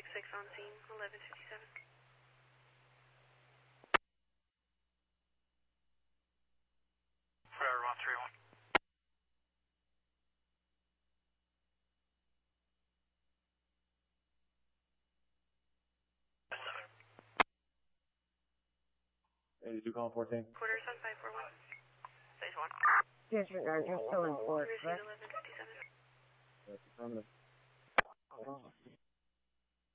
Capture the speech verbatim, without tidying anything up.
six six on scene, eleven fifty-seven. Forever one three one. eighty-two calling fourteen. Quarters on five four one. Phase one. Disregard, you're still in court, Receive correct? eleven fifty-seven. That's affirmative. Oh.